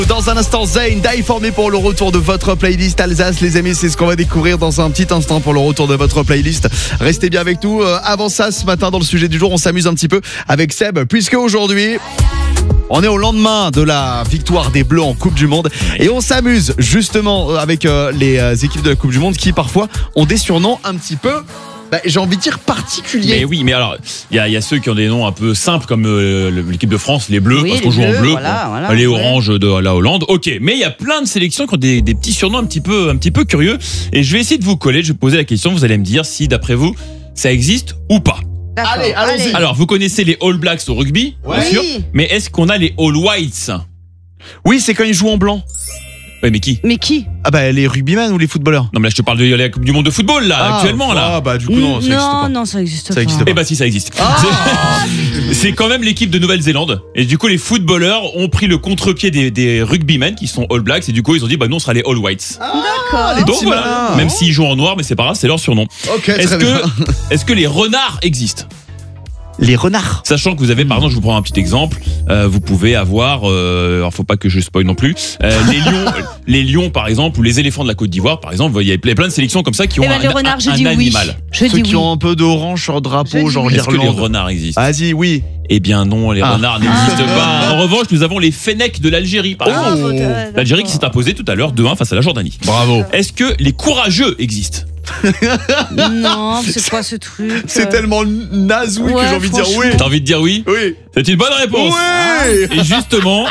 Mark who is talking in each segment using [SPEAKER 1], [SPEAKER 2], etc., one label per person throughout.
[SPEAKER 1] Dans un instant, Zayn, Die For Me pour le retour de votre playlist Alsace. Les amis, c'est ce qu'on va découvrir dans un petit instant pour le retour de votre playlist. Restez bien avec nous. Avant ça, ce matin, dans le sujet du jour, on s'amuse un petit peu avec Seb, puisque aujourd'hui, on est au lendemain de la victoire des Bleus en Coupe du Monde. Et on s'amuse justement avec les équipes de la Coupe du Monde qui parfois ont des surnoms un petit peu... j'ai envie de dire particulier.
[SPEAKER 2] Mais oui, mais alors, il y a ceux qui ont des noms un peu simples comme l'équipe de France, les Bleus, parce qu'on joue en bleu, voilà, les oranges de la Hollande. Ok, mais il y a plein de sélections qui ont des petits surnoms un petit peu curieux. Et je vais essayer de vous coller. Je vais vous poser la question. Vous allez me dire si, d'après vous, ça existe ou pas.
[SPEAKER 1] Allez, allons-y.
[SPEAKER 2] Alors, vous connaissez les All Blacks au rugby, bien sûr. Mais est-ce qu'on a les All Whites?
[SPEAKER 1] Oui, c'est quand ils jouent en blanc.
[SPEAKER 2] Ouais, mais qui?
[SPEAKER 1] Les rugbymen ou les footballeurs?
[SPEAKER 2] Non, mais là, je te parle de la Coupe du Monde de football, là, actuellement, là.
[SPEAKER 1] Du coup, non, ça existe pas.
[SPEAKER 3] Non, ça existe pas.
[SPEAKER 2] Eh ben si, ça existe. C'est quand même l'équipe de Nouvelle-Zélande. Et du coup, les footballeurs ont pris le contre-pied des rugbymen qui sont All Blacks. Et du coup, ils ont dit, nous, on sera les All Whites.
[SPEAKER 3] D'accord.
[SPEAKER 2] Donc voilà, même s'ils jouent en noir, mais c'est pas grave, c'est leur surnom.
[SPEAKER 1] Ok, très bien.
[SPEAKER 2] Est-ce que les renards existent?
[SPEAKER 1] Les renards.
[SPEAKER 2] Sachant que vous avez, par exemple, je vous prends un petit exemple, vous pouvez avoir, alors faut pas que je spoil non plus, les lions par exemple, ou les éléphants de la Côte d'Ivoire par exemple, il y a plein de sélections comme ça qui ont
[SPEAKER 3] les renards, je
[SPEAKER 2] un
[SPEAKER 3] dis
[SPEAKER 2] animal.
[SPEAKER 3] Ceux
[SPEAKER 1] qui ont un peu d'orange sur le drapeau, genre
[SPEAKER 2] Est-ce que les
[SPEAKER 1] l'Irlande.
[SPEAKER 2] renards existent?
[SPEAKER 1] Vas-y, oui.
[SPEAKER 2] Eh bien non, les renards n'existent pas. En revanche, nous avons les fennecs de l'Algérie par exemple. L'Algérie qui s'est imposée tout à l'heure 2-1 face à la Jordanie.
[SPEAKER 1] Bravo.
[SPEAKER 2] Est-ce que les courageux existent?
[SPEAKER 3] Non, c'est quoi ce truc?
[SPEAKER 1] C'est tellement nazoui que j'ai envie de dire oui.
[SPEAKER 2] T'as envie de dire oui?
[SPEAKER 1] Oui.
[SPEAKER 2] C'est une bonne réponse.
[SPEAKER 1] Oui.
[SPEAKER 2] Et justement,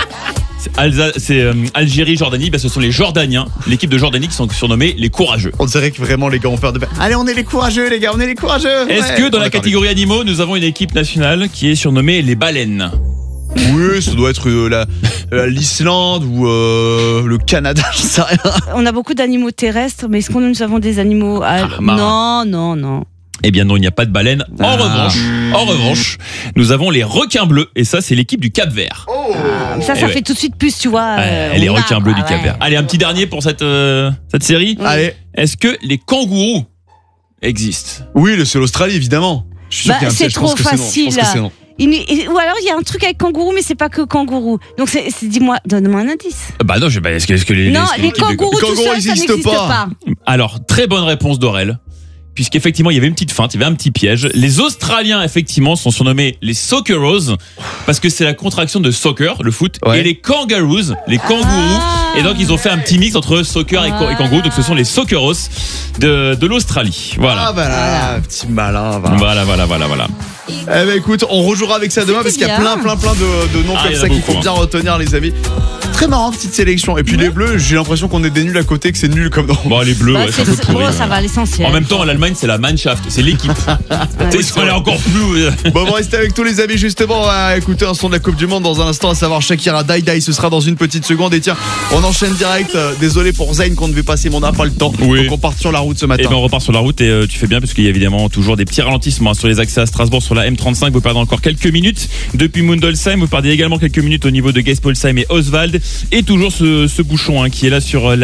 [SPEAKER 2] Algérie, Jordanie, ce sont les Jordaniens, l'équipe de Jordanie qui sont surnommés les courageux.
[SPEAKER 1] On dirait que vraiment les gars ont peur de... Allez, on est les courageux les gars, on est les courageux.
[SPEAKER 2] Est-ce que dans la catégorie animaux, nous avons une équipe nationale qui est surnommée les baleines?
[SPEAKER 1] Oui, ça doit être l'Islande ou le Canada, je sais rien.
[SPEAKER 3] On a beaucoup d'animaux terrestres, mais est-ce que nous avons des animaux Non.
[SPEAKER 2] Eh bien non, il n'y a pas de baleines. En revanche, nous avons les requins bleus, et ça c'est l'équipe du Cap-Vert.
[SPEAKER 3] Ça fait tout de suite plus, tu vois.
[SPEAKER 2] Les requins bleus du Cap-Vert. Allez, un petit dernier pour cette série.
[SPEAKER 1] Allez.
[SPEAKER 2] Est-ce que les kangourous existent?
[SPEAKER 1] Oui, c'est l'Australie évidemment. Je suis sûr qu'il y a un
[SPEAKER 3] c'est
[SPEAKER 1] piège, je pense
[SPEAKER 3] trop
[SPEAKER 1] que
[SPEAKER 3] facile.
[SPEAKER 1] c'est non.
[SPEAKER 3] Ou alors il y a un truc avec kangourou, mais c'est pas que kangourou. Donc donne-moi un indice.
[SPEAKER 2] Non, est-ce que les
[SPEAKER 3] kangourous tout seuls, ça n'existe pas.
[SPEAKER 2] Alors, très bonne réponse d'Aurel. Puisqu'effectivement, il y avait une petite feinte, il y avait un petit piège. Les Australiens, effectivement, sont surnommés les Socceroos, parce que c'est la contraction de soccer, le foot, et les Kangaroos, les kangourous. Et donc, ils ont fait un petit mix entre soccer et kangourou. Donc, ce sont les Socceroos de l'Australie. Voilà.
[SPEAKER 1] Petit malin.
[SPEAKER 2] Voilà.
[SPEAKER 1] Eh ben écoute, on rejouera avec ça demain parce qu'il y a plein de noms comme ça qu'il faut bien retenir, les amis. Très marrant, petite sélection. Et puis les Bleus, j'ai l'impression qu'on est des nuls à côté, que c'est nul comme nom.
[SPEAKER 2] Les Bleus, c'est un peu pourri.
[SPEAKER 3] Ça va, l'essentiel.
[SPEAKER 2] En même temps, l'Allemagne, c'est la Mannschaft, c'est l'équipe. Ils sont allés encore plus.
[SPEAKER 1] Bon, on va rester avec tous les amis justement à écouter un son de la Coupe du Monde dans un instant, à savoir Shakira, Die, ce sera dans une petite seconde. Et tiens, on enchaîne direct. Désolé pour Zayn qu'on devait passer, mais on n'a pas le temps. Donc on part sur la route ce matin.
[SPEAKER 2] Et on repart sur la route et tu fais bien parce qu'il y a évidemment toujours des petits ralentissements sur les accès à Strasbourg sur la M35. Vous perdez encore quelques minutes depuis Mundolsheim. Vous perdez également quelques minutes au niveau de Geispolsheim et Oswald. Et toujours ce bouchon qui est là sur